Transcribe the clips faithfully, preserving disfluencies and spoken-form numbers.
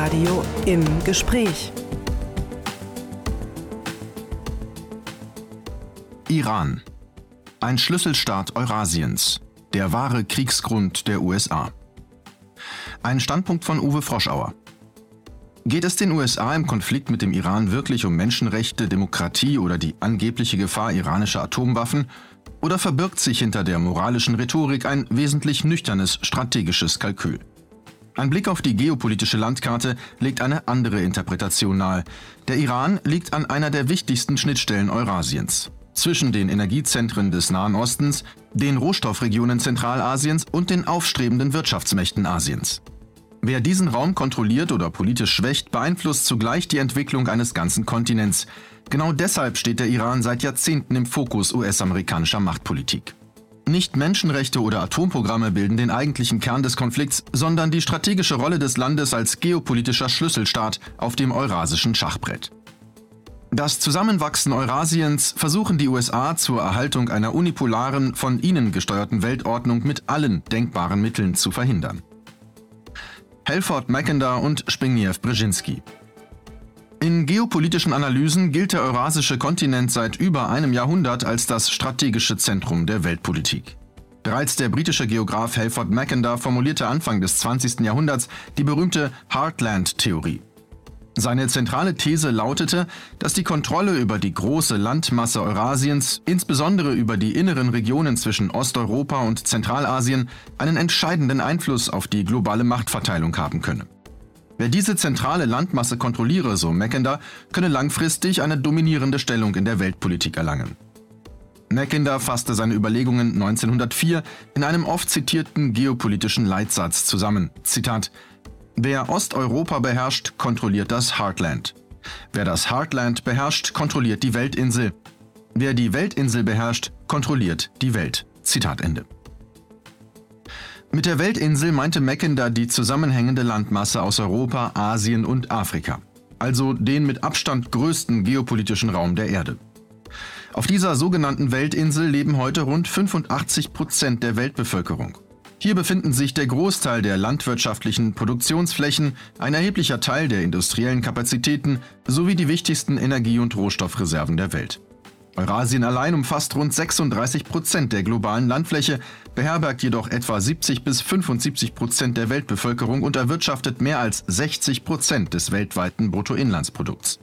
Inforadio im Gespräch. Iran. Ein Schlüsselstaat Eurasiens. Der wahre Kriegsgrund der U S A. Ein Standpunkt von Uwe Froschauer. Geht es den U S A im Konflikt mit dem Iran wirklich um Menschenrechte, Demokratie oder die angebliche Gefahr iranischer Atomwaffen? Oder verbirgt sich hinter der moralischen Rhetorik ein wesentlich nüchternes strategisches Kalkül? Ein Blick auf die geopolitische Landkarte legt eine andere Interpretation nahe. Der Iran liegt an einer der wichtigsten Schnittstellen Eurasiens. Zwischen den Energiezentren des Nahen Ostens, den Rohstoffregionen Zentralasiens und den aufstrebenden Wirtschaftsmächten Asiens. Wer diesen Raum kontrolliert oder politisch schwächt, beeinflusst zugleich die Entwicklung eines ganzen Kontinents. Genau deshalb steht der Iran seit Jahrzehnten im Fokus U S-amerikanischer Machtpolitik. Nicht Menschenrechte oder Atomprogramme bilden den eigentlichen Kern des Konflikts, sondern die strategische Rolle des Landes als geopolitischer Schlüsselstaat auf dem eurasischen Schachbrett. Das Zusammenwachsen Eurasiens versuchen die U S A zur Erhaltung einer unipolaren, von ihnen gesteuerten Weltordnung mit allen denkbaren Mitteln zu verhindern. Halford Mackinder und Zbigniew-Brzezinski. In geopolitischen Analysen gilt der eurasische Kontinent seit über einem Jahrhundert als das strategische Zentrum der Weltpolitik. Bereits der britische Geograf Halford Mackinder formulierte Anfang des zwanzigsten Jahrhunderts die berühmte Heartland-Theorie. Seine zentrale These lautete, dass die Kontrolle über die große Landmasse Eurasiens, insbesondere über die inneren Regionen zwischen Osteuropa und Zentralasien, einen entscheidenden Einfluss auf die globale Machtverteilung haben könne. Wer diese zentrale Landmasse kontrolliere, so Mackinder, könne langfristig eine dominierende Stellung in der Weltpolitik erlangen. Mackinder fasste seine Überlegungen neunzehnhundertvier in einem oft zitierten geopolitischen Leitsatz zusammen. Zitat: Wer Osteuropa beherrscht, kontrolliert das Heartland. Wer das Heartland beherrscht, kontrolliert die Weltinsel. Wer die Weltinsel beherrscht, kontrolliert die Welt. Zitat Ende. Mit der Weltinsel meinte Mackinder die zusammenhängende Landmasse aus Europa, Asien und Afrika, also den mit Abstand größten geopolitischen Raum der Erde. Auf dieser sogenannten Weltinsel leben heute rund fünfundachtzig Prozent der Weltbevölkerung. Hier befinden sich der Großteil der landwirtschaftlichen Produktionsflächen, ein erheblicher Teil der industriellen Kapazitäten sowie die wichtigsten Energie- und Rohstoffreserven der Welt. Eurasien allein umfasst rund sechsunddreißig Prozent der globalen Landfläche, beherbergt jedoch etwa siebzig bis fünfundsiebzig Prozent der Weltbevölkerung und erwirtschaftet mehr als sechzig Prozent des weltweiten Bruttoinlandsprodukts.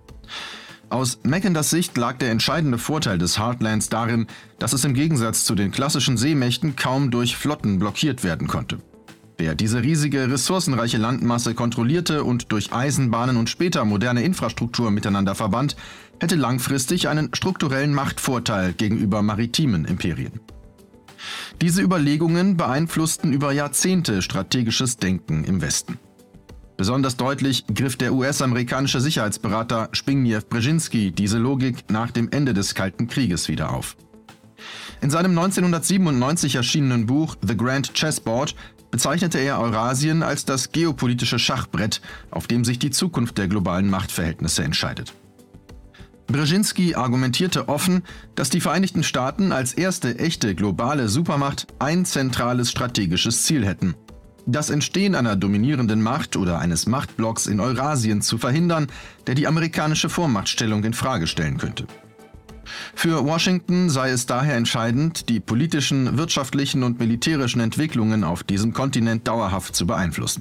Aus Mackinders Sicht lag der entscheidende Vorteil des Heartlands darin, dass es im Gegensatz zu den klassischen Seemächten kaum durch Flotten blockiert werden konnte. Wer diese riesige, ressourcenreiche Landmasse kontrollierte und durch Eisenbahnen und später moderne Infrastruktur miteinander verband, hätte langfristig einen strukturellen Machtvorteil gegenüber maritimen Imperien. Diese Überlegungen beeinflussten über Jahrzehnte strategisches Denken im Westen. Besonders deutlich griff der U S-amerikanische Sicherheitsberater Zbigniew-Brzezinski diese Logik nach dem Ende des Kalten Krieges wieder auf. In seinem neunzehnhundertsiebenundneunzig erschienenen Buch The Grand Chessboard bezeichnete er Eurasien als das geopolitische Schachbrett, auf dem sich die Zukunft der globalen Machtverhältnisse entscheidet. Brzezinski argumentierte offen, dass die Vereinigten Staaten als erste echte globale Supermacht ein zentrales strategisches Ziel hätten: das Entstehen einer dominierenden Macht oder eines Machtblocks in Eurasien zu verhindern, der die amerikanische Vormachtstellung in Frage stellen könnte. Für Washington sei es daher entscheidend, die politischen, wirtschaftlichen und militärischen Entwicklungen auf diesem Kontinent dauerhaft zu beeinflussen.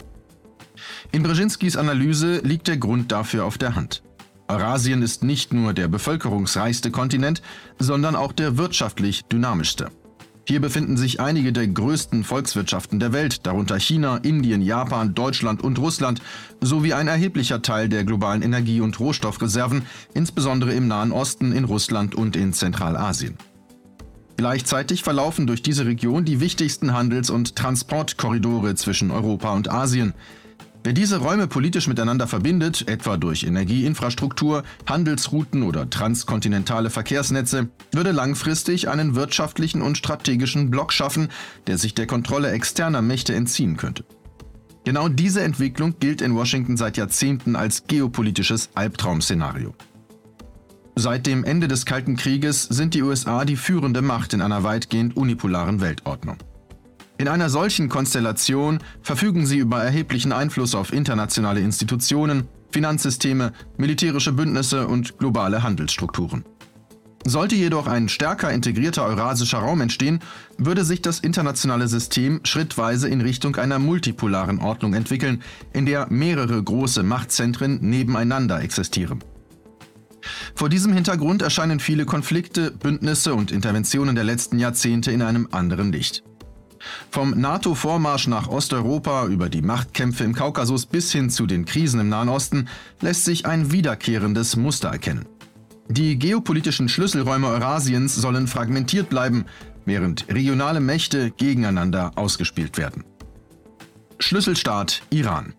In Brzezinskis Analyse liegt der Grund dafür auf der Hand. Eurasien ist nicht nur der bevölkerungsreichste Kontinent, sondern auch der wirtschaftlich dynamischste. Hier befinden sich einige der größten Volkswirtschaften der Welt, darunter China, Indien, Japan, Deutschland und Russland, sowie ein erheblicher Teil der globalen Energie- und Rohstoffreserven, insbesondere im Nahen Osten, in Russland und in Zentralasien. Gleichzeitig verlaufen durch diese Region die wichtigsten Handels- und Transportkorridore zwischen Europa und Asien. Wer diese Räume politisch miteinander verbindet, etwa durch Energieinfrastruktur, Handelsrouten oder transkontinentale Verkehrsnetze, würde langfristig einen wirtschaftlichen und strategischen Block schaffen, der sich der Kontrolle externer Mächte entziehen könnte. Genau diese Entwicklung gilt in Washington seit Jahrzehnten als geopolitisches Albtraum-Szenario. Seit dem Ende des Kalten Krieges sind die U S A die führende Macht in einer weitgehend unipolaren Weltordnung. In einer solchen Konstellation verfügen sie über erheblichen Einfluss auf internationale Institutionen, Finanzsysteme, militärische Bündnisse und globale Handelsstrukturen. Sollte jedoch ein stärker integrierter eurasischer Raum entstehen, würde sich das internationale System schrittweise in Richtung einer multipolaren Ordnung entwickeln, in der mehrere große Machtzentren nebeneinander existieren. Vor diesem Hintergrund erscheinen viele Konflikte, Bündnisse und Interventionen der letzten Jahrzehnte in einem anderen Licht. Vom NATO-Vormarsch nach Osteuropa über die Machtkämpfe im Kaukasus bis hin zu den Krisen im Nahen Osten lässt sich ein wiederkehrendes Muster erkennen. Die geopolitischen Schlüsselräume Eurasiens sollen fragmentiert bleiben, während regionale Mächte gegeneinander ausgespielt werden. Schlüsselstaat Iran.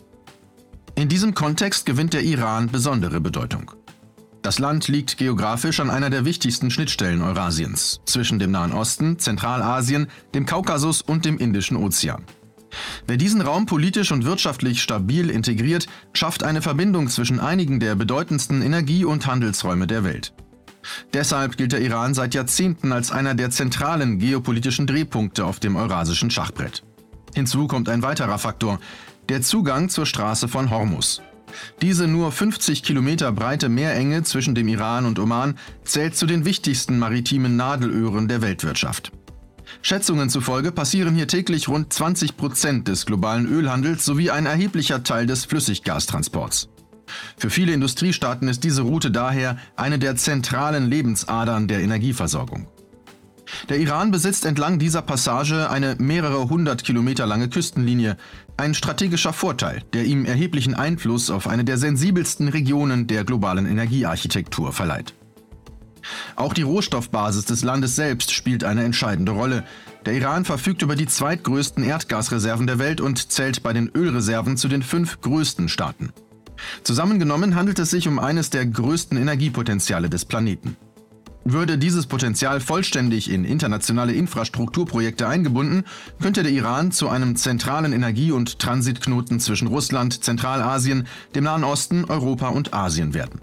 In diesem Kontext gewinnt der Iran besondere Bedeutung. Das Land liegt geografisch an einer der wichtigsten Schnittstellen Eurasiens, zwischen dem Nahen Osten, Zentralasien, dem Kaukasus und dem Indischen Ozean. Wer diesen Raum politisch und wirtschaftlich stabil integriert, schafft eine Verbindung zwischen einigen der bedeutendsten Energie- und Handelsräume der Welt. Deshalb gilt der Iran seit Jahrzehnten als einer der zentralen geopolitischen Drehpunkte auf dem eurasischen Schachbrett. Hinzu kommt ein weiterer Faktor: der Zugang zur Straße von Hormuz. Diese nur fünfzig Kilometer breite Meerenge zwischen dem Iran und Oman zählt zu den wichtigsten maritimen Nadelöhren der Weltwirtschaft. Schätzungen zufolge passieren hier täglich rund zwanzig Prozent des globalen Ölhandels sowie ein erheblicher Teil des Flüssiggastransports. Für viele Industriestaaten ist diese Route daher eine der zentralen Lebensadern der Energieversorgung. Der Iran besitzt entlang dieser Passage eine mehrere hundert Kilometer lange Küstenlinie, ein strategischer Vorteil, der ihm erheblichen Einfluss auf eine der sensibelsten Regionen der globalen Energiearchitektur verleiht. Auch die Rohstoffbasis des Landes selbst spielt eine entscheidende Rolle. Der Iran verfügt über die zweitgrößten Erdgasreserven der Welt und zählt bei den Ölreserven zu den fünf größten Staaten. Zusammengenommen handelt es sich um eines der größten Energiepotenziale des Planeten. Würde dieses Potenzial vollständig in internationale Infrastrukturprojekte eingebunden, könnte der Iran zu einem zentralen Energie- und Transitknoten zwischen Russland, Zentralasien, dem Nahen Osten, Europa und Asien werden.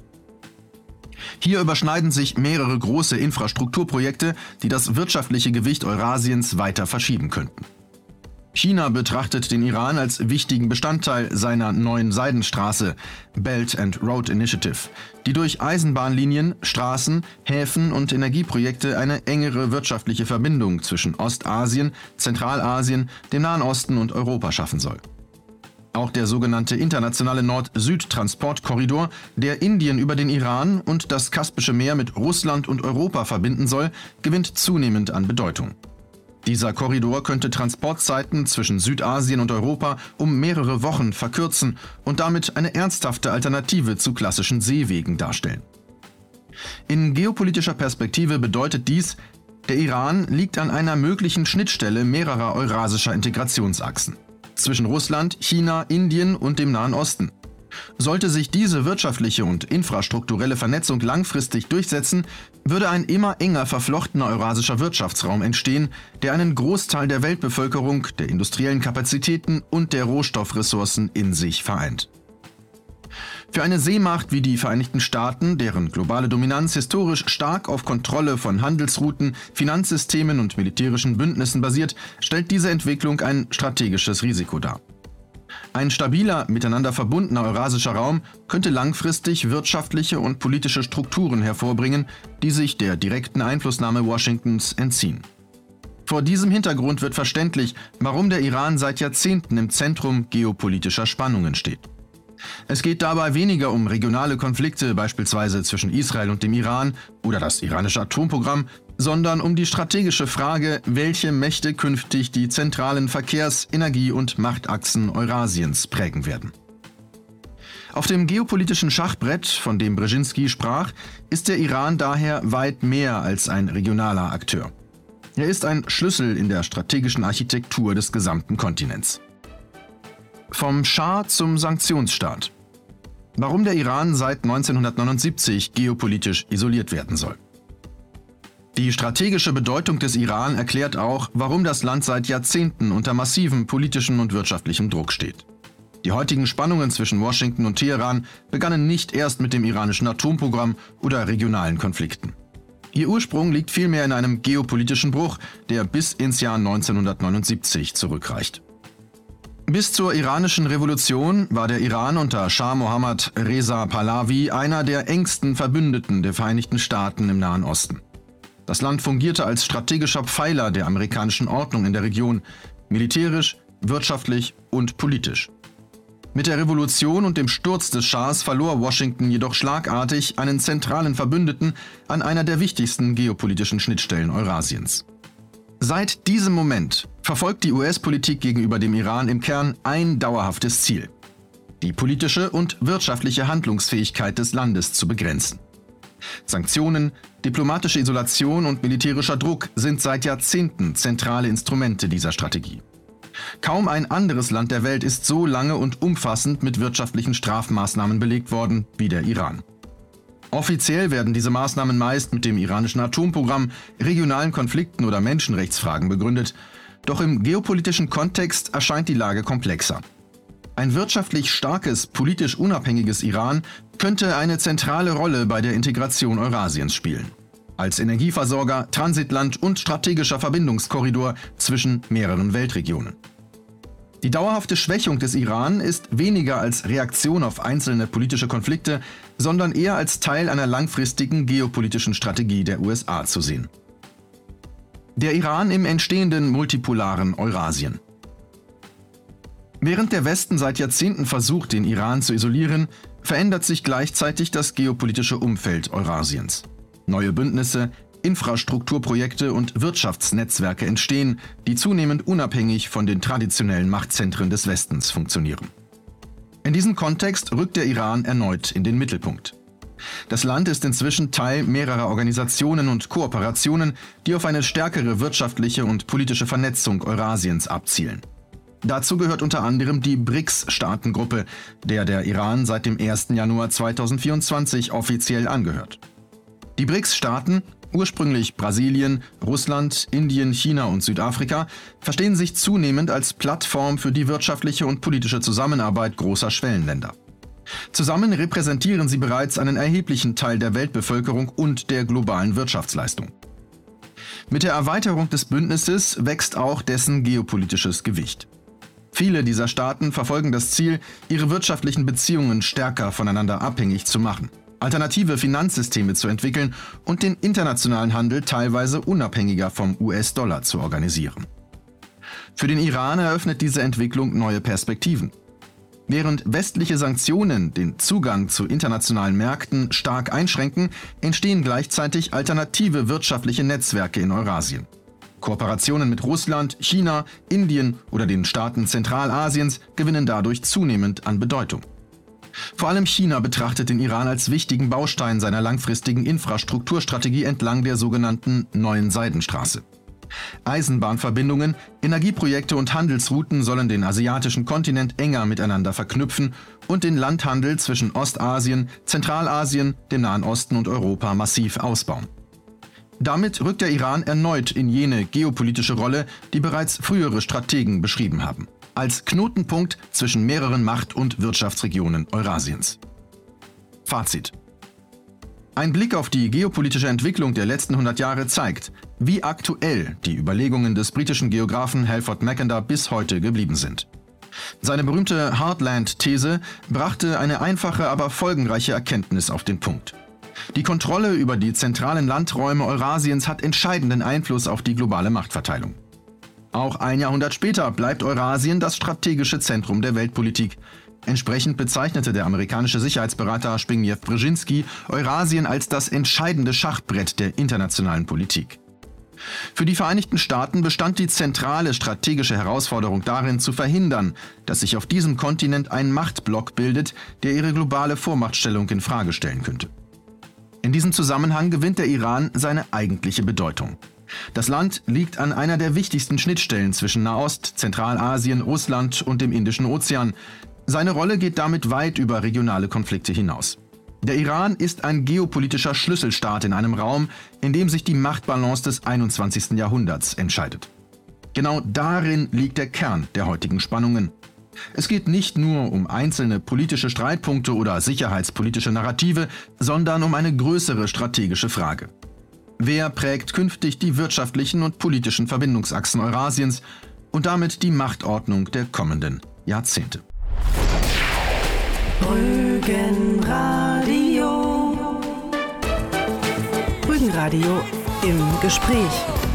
Hier überschneiden sich mehrere große Infrastrukturprojekte, die das wirtschaftliche Gewicht Eurasiens weiter verschieben könnten. China betrachtet den Iran als wichtigen Bestandteil seiner neuen Seidenstraße Belt and Road Initiative, die durch Eisenbahnlinien, Straßen, Häfen und Energieprojekte eine engere wirtschaftliche Verbindung zwischen Ostasien, Zentralasien, dem Nahen Osten und Europa schaffen soll. Auch der sogenannte internationale Nord-Süd-Transportkorridor, der Indien über den Iran und das Kaspische Meer mit Russland und Europa verbinden soll, gewinnt zunehmend an Bedeutung. Dieser Korridor könnte Transportzeiten zwischen Südasien und Europa um mehrere Wochen verkürzen und damit eine ernsthafte Alternative zu klassischen Seewegen darstellen. In geopolitischer Perspektive bedeutet dies, der Iran liegt an einer möglichen Schnittstelle mehrerer eurasischer Integrationsachsen zwischen Russland, China, Indien und dem Nahen Osten. Sollte sich diese wirtschaftliche und infrastrukturelle Vernetzung langfristig durchsetzen, würde ein immer enger verflochtener eurasischer Wirtschaftsraum entstehen, der einen Großteil der Weltbevölkerung, der industriellen Kapazitäten und der Rohstoffressourcen in sich vereint. Für eine Seemacht wie die Vereinigten Staaten, deren globale Dominanz historisch stark auf Kontrolle von Handelsrouten, Finanzsystemen und militärischen Bündnissen basiert, stellt diese Entwicklung ein strategisches Risiko dar. Ein stabiler, miteinander verbundener eurasischer Raum könnte langfristig wirtschaftliche und politische Strukturen hervorbringen, die sich der direkten Einflussnahme Washingtons entziehen. Vor diesem Hintergrund wird verständlich, warum der Iran seit Jahrzehnten im Zentrum geopolitischer Spannungen steht. Es geht dabei weniger um regionale Konflikte, beispielsweise zwischen Israel und dem Iran oder das iranische Atomprogramm, sondern um die strategische Frage, welche Mächte künftig die zentralen Verkehrs-, Energie- und Machtachsen Eurasiens prägen werden. Auf dem geopolitischen Schachbrett, von dem Brzezinski sprach, ist der Iran daher weit mehr als ein regionaler Akteur. Er ist ein Schlüssel in der strategischen Architektur des gesamten Kontinents. Vom Schah zum Sanktionsstaat. Warum der Iran seit neunzehnhundertneunundsiebzig geopolitisch isoliert werden soll. Die strategische Bedeutung des Iran erklärt auch, warum das Land seit Jahrzehnten unter massivem politischen und wirtschaftlichem Druck steht. Die heutigen Spannungen zwischen Washington und Teheran begannen nicht erst mit dem iranischen Atomprogramm oder regionalen Konflikten. Ihr Ursprung liegt vielmehr in einem geopolitischen Bruch, der bis ins Jahr neunzehnhundertneunundsiebzig zurückreicht. Bis zur iranischen Revolution war der Iran unter Schah Mohammad Reza Pahlavi einer der engsten Verbündeten der Vereinigten Staaten im Nahen Osten. Das Land fungierte als strategischer Pfeiler der amerikanischen Ordnung in der Region, militärisch, wirtschaftlich und politisch. Mit der Revolution und dem Sturz des Schahs verlor Washington jedoch schlagartig einen zentralen Verbündeten an einer der wichtigsten geopolitischen Schnittstellen Eurasiens. Seit diesem Moment verfolgt die U S-Politik gegenüber dem Iran im Kern ein dauerhaftes Ziel: die politische und wirtschaftliche Handlungsfähigkeit des Landes zu begrenzen. Sanktionen, diplomatische Isolation und militärischer Druck sind seit Jahrzehnten zentrale Instrumente dieser Strategie. Kaum ein anderes Land der Welt ist so lange und umfassend mit wirtschaftlichen Strafmaßnahmen belegt worden wie der Iran. Offiziell werden diese Maßnahmen meist mit dem iranischen Atomprogramm, regionalen Konflikten oder Menschenrechtsfragen begründet, doch im geopolitischen Kontext erscheint die Lage komplexer. Ein wirtschaftlich starkes, politisch unabhängiges Iran könnte eine zentrale Rolle bei der Integration Eurasiens spielen. Als Energieversorger, Transitland und strategischer Verbindungskorridor zwischen mehreren Weltregionen. Die dauerhafte Schwächung des Iran ist weniger als Reaktion auf einzelne politische Konflikte, sondern eher als Teil einer langfristigen geopolitischen Strategie der U S A zu sehen. Der Iran im entstehenden multipolaren Eurasien. Während der Westen seit Jahrzehnten versucht, den Iran zu isolieren, verändert sich gleichzeitig das geopolitische Umfeld Eurasiens. Neue Bündnisse, Infrastrukturprojekte und Wirtschaftsnetzwerke entstehen, die zunehmend unabhängig von den traditionellen Machtzentren des Westens funktionieren. In diesem Kontext rückt der Iran erneut in den Mittelpunkt. Das Land ist inzwischen Teil mehrerer Organisationen und Kooperationen, die auf eine stärkere wirtschaftliche und politische Vernetzung Eurasiens abzielen. Dazu gehört unter anderem die B R I C S-Staatengruppe, der der Iran seit dem ersten Januar zweitausendvierundzwanzig offiziell angehört. Die B R I C S-Staaten, ursprünglich Brasilien, Russland, Indien, China und Südafrika, verstehen sich zunehmend als Plattform für die wirtschaftliche und politische Zusammenarbeit großer Schwellenländer. Zusammen repräsentieren sie bereits einen erheblichen Teil der Weltbevölkerung und der globalen Wirtschaftsleistung. Mit der Erweiterung des Bündnisses wächst auch dessen geopolitisches Gewicht. Viele dieser Staaten verfolgen das Ziel, ihre wirtschaftlichen Beziehungen stärker voneinander abhängig zu machen, alternative Finanzsysteme zu entwickeln und den internationalen Handel teilweise unabhängiger vom U S-Dollar zu organisieren. Für den Iran eröffnet diese Entwicklung neue Perspektiven. Während westliche Sanktionen den Zugang zu internationalen Märkten stark einschränken, entstehen gleichzeitig alternative wirtschaftliche Netzwerke in Eurasien. Kooperationen mit Russland, China, Indien oder den Staaten Zentralasiens gewinnen dadurch zunehmend an Bedeutung. Vor allem China betrachtet den Iran als wichtigen Baustein seiner langfristigen Infrastrukturstrategie entlang der sogenannten Neuen Seidenstraße. Eisenbahnverbindungen, Energieprojekte und Handelsrouten sollen den asiatischen Kontinent enger miteinander verknüpfen und den Landhandel zwischen Ostasien, Zentralasien, dem Nahen Osten und Europa massiv ausbauen. Damit rückt der Iran erneut in jene geopolitische Rolle, die bereits frühere Strategen beschrieben haben, als Knotenpunkt zwischen mehreren Macht- und Wirtschaftsregionen Eurasiens. Fazit: Ein Blick auf die geopolitische Entwicklung der letzten hundert Jahre zeigt, wie aktuell die Überlegungen des britischen Geographen Halford Mackinder bis heute geblieben sind. Seine berühmte Heartland-These brachte eine einfache, aber folgenreiche Erkenntnis auf den Punkt. Die Kontrolle über die zentralen Landräume Eurasiens hat entscheidenden Einfluss auf die globale Machtverteilung. Auch ein Jahrhundert später bleibt Eurasien das strategische Zentrum der Weltpolitik. Entsprechend bezeichnete der amerikanische Sicherheitsberater Zbigniew Brzezinski Eurasien als das entscheidende Schachbrett der internationalen Politik. Für die Vereinigten Staaten bestand die zentrale strategische Herausforderung darin, zu verhindern, dass sich auf diesem Kontinent ein Machtblock bildet, der ihre globale Vormachtstellung in Frage stellen könnte. In diesem Zusammenhang gewinnt der Iran seine eigentliche Bedeutung. Das Land liegt an einer der wichtigsten Schnittstellen zwischen Nahost, Zentralasien, Russland und dem Indischen Ozean. Seine Rolle geht damit weit über regionale Konflikte hinaus. Der Iran ist ein geopolitischer Schlüsselstaat in einem Raum, in dem sich die Machtbalance des einundzwanzigsten Jahrhunderts entscheidet. Genau darin liegt der Kern der heutigen Spannungen. Es geht nicht nur um einzelne politische Streitpunkte oder sicherheitspolitische Narrative, sondern um eine größere strategische Frage. Wer prägt künftig die wirtschaftlichen und politischen Verbindungsachsen Eurasiens und damit die Machtordnung der kommenden Jahrzehnte? Rügenradio. Rügenradio im Gespräch.